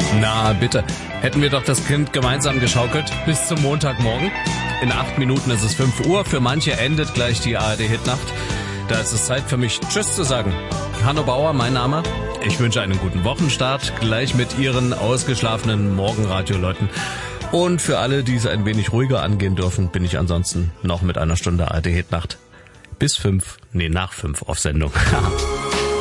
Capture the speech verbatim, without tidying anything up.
Na bitte, hätten wir doch das Kind gemeinsam geschaukelt bis zum Montagmorgen. In acht Minuten ist es fünf Uhr, für manche endet gleich die A R D-Hitnacht. Da ist es Zeit für mich, Tschüss zu sagen. Hanno Bauer, mein Name. Ich wünsche einen guten Wochenstart, gleich mit Ihren ausgeschlafenen Morgenradioleuten. Und für alle, die es ein wenig ruhiger angehen dürfen, bin ich ansonsten noch mit einer Stunde A R D-Hitnacht bis fünf, nee, nach fünf auf Sendung.